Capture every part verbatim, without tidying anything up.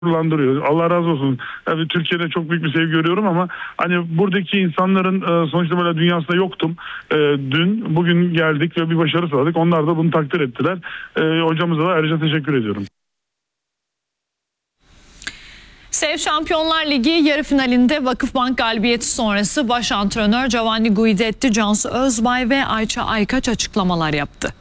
gururlandırıyor. Allah razı olsun. Tabii Türkiye'de çok büyük bir sevgi görüyorum ama hani buradaki insanların e, sonuçta böyle dünyasında yoktum. E, dün, bugün geldik ve bir başarı sağladık. Onlar da bunu takdir ettiler. E, hocamıza da ayrıca teşekkür ediyorum. SEV Şampiyonlar Ligi yarı finalinde Vakıfbank galibiyeti sonrası baş antrenör Giovanni Guidetti, Cansu Özbay ve Ayça Aykaç açıklamalar yaptı.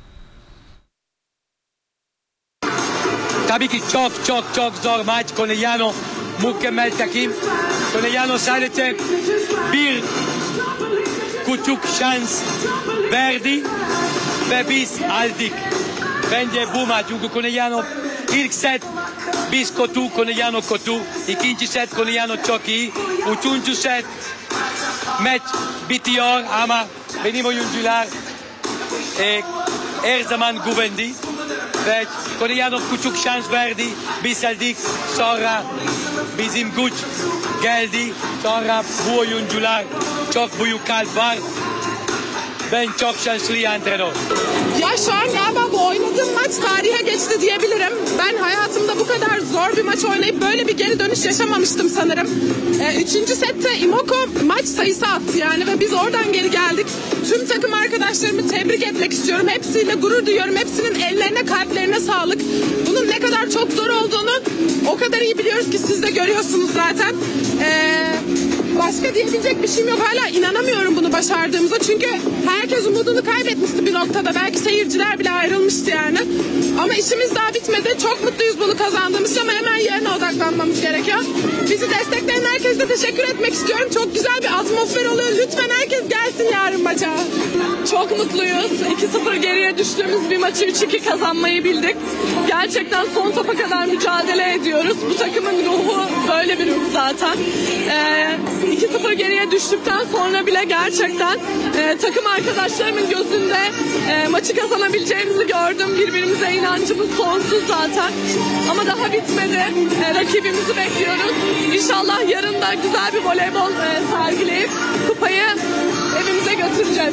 Tabii ki çok çok çok zor maç. Conegliano mükemmel takım. Conegliano sadece bir küçük şans verdi ve biz aldık. Bence bu maç çünkü Conegliano ilk set biz kötü, Conegliano kötü. İkinci set Conegliano çok iyi. Üçüncü set maç bitiyor ama benim oyuncular e, her zaman güvendi. Ve Conegliano küçük şans verdi. Biz aldık. Sonra bizim güç geldi. Sonra bu oyuncular çok büyük kalp var. Ben çok şanslı antrenör. Ya şu an galiba bu oynadığım maç tarihe geçti diyebilirim. Ben hayatımda bu kadar zor bir maç oynayıp böyle bir geri dönüş yaşamamıştım sanırım. Ee, üçüncü sette Imoko maç sayısı attı yani ve biz oradan geri geldik. Tüm takım arkadaşlarımı tebrik etmek istiyorum. Hepsiyle gurur duyuyorum. Hepsinin ellerine, kalplerine sağlık. Bunun ne kadar çok zor olduğunu o kadar iyi biliyoruz ki siz de görüyorsunuz zaten. Ee, başka diyebilecek bir şeyim yok. Hala inanamıyorum bunu başardığımıza. Çünkü herkes umudunu kaybetmişti bir noktada. Belki seyirciler bile ayrılmıştı yani. Ama işimiz daha bitmedi. Çok mutluyuz bunu kazandığımız ama hemen yarına odaklanmamız gerekiyor. Bizi destekleyen herkese teşekkür etmek istiyorum. Çok güzel bir atmosfer oluyor. Lütfen herkes gelsin yarın maça. Çok mutluyuz. iki sıfır geriye düştüğümüz bir maçı üç iki kazanmayı bildik. Gerçekten son topa kadar mücadele ediyoruz. Bu takımın ruhu böyle bir ruh zaten. Ee, iki sıfır geriye düştükten sonra bile gerçekten e, takım arkadaşlarımın gözünde e, maçı kazanabileceğimizi gördüm. Birbirimize inancımız sonsuz zaten. Ama daha bitmedi. E, rakibimizi bekliyoruz. İnşallah yarın da güzel bir voleybol e, sergileyip kupayı evimize götüreceğiz.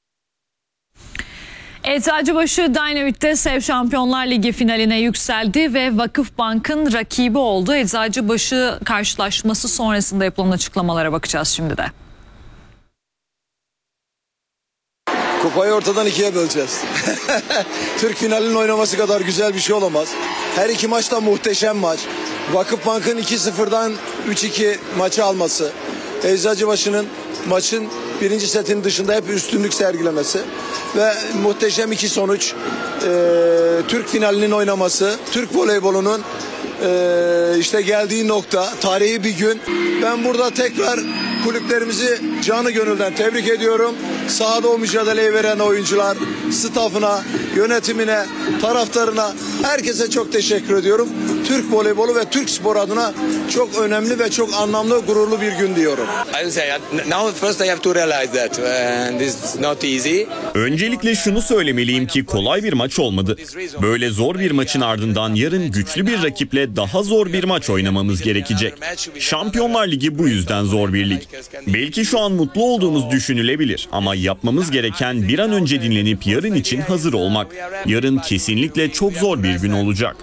Eczacıbaşı Dynamite'de SEV Şampiyonlar Ligi finaline yükseldi ve Vakıfbank'ın rakibi oldu. Eczacıbaşı karşılaşması sonrasında yapılan açıklamalara bakacağız şimdi de. Kupayı ortadan ikiye böleceğiz. Türk finalinin oynaması kadar güzel bir şey olamaz. Her iki maç da muhteşem maç. Vakıfbank'ın iki sıfırdan üç iki maçı alması. Eczacıbaşı'nın maçın birinci setin dışında hep üstünlük sergilemesi. Ve muhteşem iki sonuç. Ee, Türk finalinin oynaması. Türk voleybolunun Ee, işte geldiği nokta, tarihi bir gün. Ben burada tekrar kulüplerimizi canı gönülden tebrik ediyorum. Sahada o mücadeleyi veren oyuncular, stafına, yönetimine, taraftarına, herkese çok teşekkür ediyorum. Türk voleybolu ve Türk spor adına çok önemli ve çok anlamlı, gururlu bir gün diyorum. Öncelikle şunu söylemeliyim ki kolay bir maç olmadı. Böyle zor bir maçın ardından yarın güçlü bir rakiple daha zor bir maç oynamamız gerekecek. Şampiyonlar Ligi bu yüzden zor bir lig. Belki şu an mutlu olduğumuz düşünülebilir ama yapmamız gereken bir an önce dinlenip yarın için hazır olmak. Yarın kesinlikle çok zor bir gün olacak.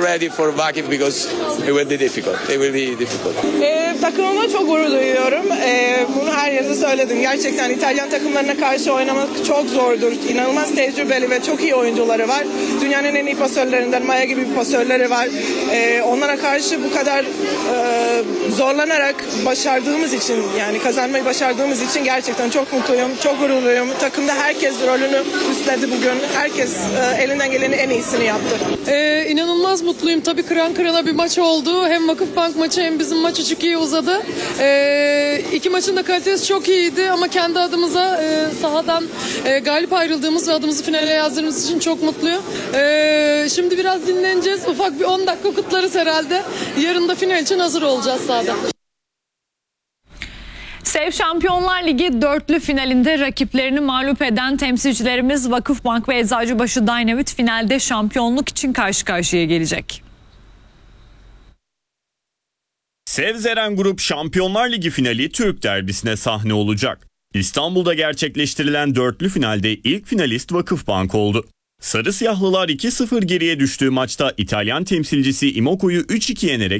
Ee, takımıma çok gurur duyuyorum. Ee, bunu her yerde söyledim. Gerçekten İtalyan takımlarına karşı oynamak çok zordur. İnanılmaz tecrübeli ve çok iyi oyuncuları var. Dünyanın en iyi pasörlerinden Maya gibi bir pasörleri var. Ee, onlara karşı bu kadar e, zorlanarak başardığımız için, yani kazanmayı başardığımız için gerçekten çok mutluyum, çok gururluyum. Takımda herkes rolünü üstledi bugün. Herkes e, elinden gelenin en iyisini yaptı. Ee, inanılmaz mutluyum. Tabii kıran kırana bir maç oldu. Hem Vakıfbank maçı hem bizim maç üç ikiye uzadı. Ee, iki maçın da kalitesi çok iyiydi ama kendi adımıza e, sahadan e, galip ayrıldığımız ve adımızı finale yazdırdığımız için çok mutluyum. Ee, şimdi biraz dinleneceğiz. Ufak bir on dakika kutlarız herhalde. Yarın da final için hazır olacağız sahada. SEV Şampiyonlar Ligi dörtlü finalinde rakiplerini mağlup eden temsilcilerimiz Vakıfbank ve Eczacıbaşı Dynamite finalde şampiyonluk için karşı karşıya gelecek. SEV Zeren Grup Şampiyonlar Ligi finali Türk derbisine sahne olacak. İstanbul'da gerçekleştirilen dörtlü finalde ilk finalist Vakıfbank oldu. Sarı siyahlılar iki sıfır geriye düştüğü maçta İtalyan temsilcisi Imoco'yu üç iki yenerek